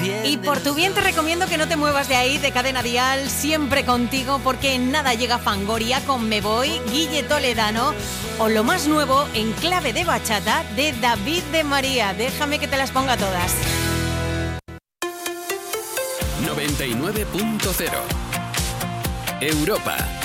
Y por tu bien te recomiendo que no te muevas de ahí, de Cadena Dial, siempre contigo, porque en nada llega Fangoria con Me Voy, Guille Toledano, o lo más nuevo en clave de bachata de David de María. Déjame que te las ponga todas. 99.0 Europa.